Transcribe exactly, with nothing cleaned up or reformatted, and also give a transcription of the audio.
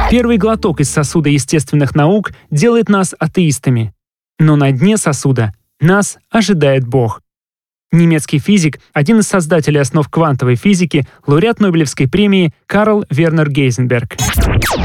Первый глоток из сосуда естественных наук делает нас атеистами. Но на дне сосуда нас ожидает Бог. Немецкий физик, один из создателей основ квантовой физики, лауреат Нобелевской премии Карл Вернер Гейзенберг.